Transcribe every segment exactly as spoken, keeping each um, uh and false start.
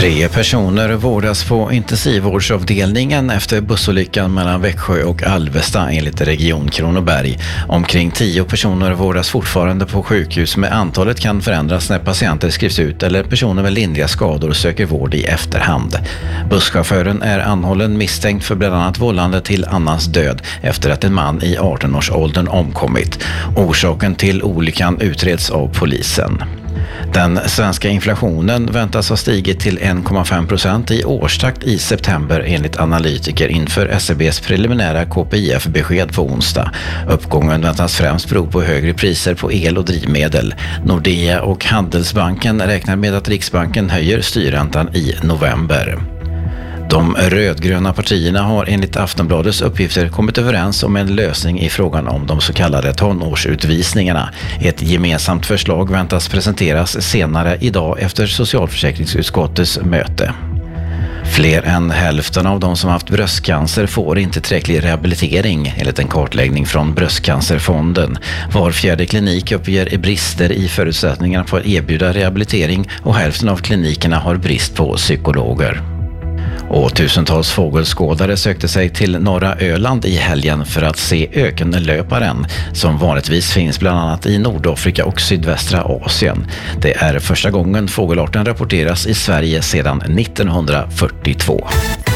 Tre personer vårdas på intensivvårdsavdelningen efter bussolyckan mellan Växjö och Alvesta enligt Region Kronoberg. Omkring tio personer vårdas fortfarande på sjukhus, men antalet kan förändras när patienter skrivs ut eller personer med lindriga skador söker vård i efterhand. Busschauffören är anhållen misstänkt för bland annat vållande till annans död efter att en man i arton-årsåldern omkommit. Orsaken till olyckan utreds av polisen. Den svenska inflationen väntas ha stigit till en komma fem procent i årstakt i september enligt analytiker inför S E B:s preliminära K P I F-besked på onsdag. Uppgången väntas främst bero på högre priser på el och drivmedel. Nordea och Handelsbanken räknar med att Riksbanken höjer styrräntan i november. De rödgröna partierna har enligt Aftonbladets uppgifter kommit överens om en lösning i frågan om de så kallade tonårsutvisningarna. Ett gemensamt förslag väntas presenteras senare idag efter socialförsäkringsutskottets möte. Fler än hälften av de som haft bröstcancer får inte tillräcklig rehabilitering enligt en kartläggning från Bröstcancerfonden. Var fjärde klinik uppger brister i förutsättningarna för att erbjuda rehabilitering och hälften av klinikerna har brist på psykologer. Och tusentals fågelskådare sökte sig till norra Öland i helgen för att se ökenlöparen som vanligtvis finns bland annat i Nordafrika och sydvästra Asien. Det är första gången fågelarten rapporteras i Sverige sedan nittonhundrafyrtiotvå.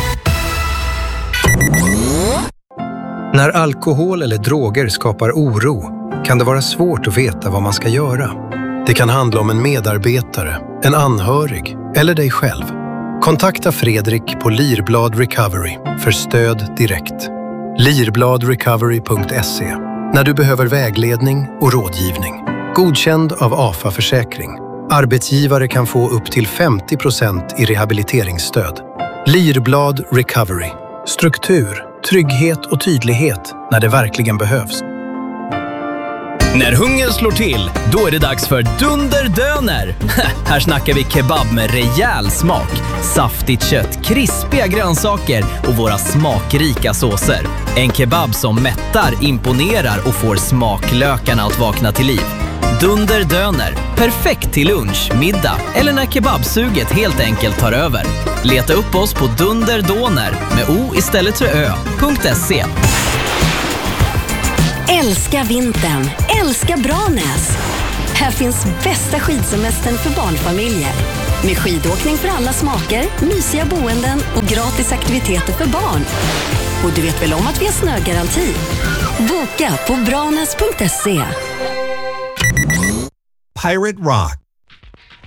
När alkohol eller droger skapar oro kan det vara svårt att veta vad man ska göra. Det kan handla om en medarbetare, en anhörig eller dig själv. Kontakta Fredrik på Lirblad Recovery för stöd direkt. lirblad recovery punkt se när du behöver vägledning och rådgivning. Godkänd av A F A-försäkring. Arbetsgivare kan få upp till femtio procent i rehabiliteringsstöd. Lirblad Recovery. Struktur, trygghet och tydlighet när det verkligen behövs. När hungern slår till, då är det dags för Dunderdöner. Här snackar vi kebab med rejäl smak, saftigt kött, krispiga grönsaker och våra smakrika såser. En kebab som mättar, imponerar och får smaklökarna att vakna till liv. Dunderdöner, perfekt till lunch, middag eller när kebabsuget helt enkelt tar över. Leta upp oss på Dunderdoner med O istället för Ö punkt se. Älska vintern, älska Branäs. Här finns bästa skidsemestern för barnfamiljer. Med skidåkning för alla smaker, mysiga boenden och gratis aktiviteter för barn. Och du vet väl om att vi har snögaranti? Boka på branäs punkt se. Pirate Rock